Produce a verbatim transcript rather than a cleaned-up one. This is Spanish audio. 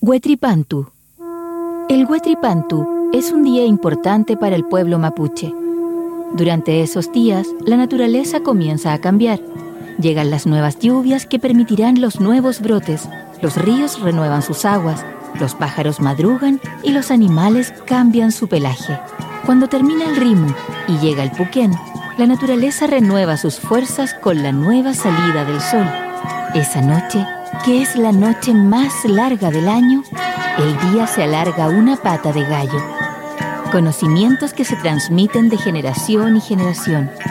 Huetripantu. El Huetripantu es un día importante para el pueblo mapuche. Durante esos días, la naturaleza comienza a cambiar. Llegan las nuevas lluvias que permitirán los nuevos brotes. Los ríos renuevan sus aguas, los pájaros madrugan y los animales cambian su pelaje. Cuando termina el rimu y llega el puquén, la naturaleza renueva sus fuerzas con la nueva salida del sol. Esa noche, que es la noche más larga del año, el día se alarga una pata de gallo. Conocimientos que se transmiten de generación y generación.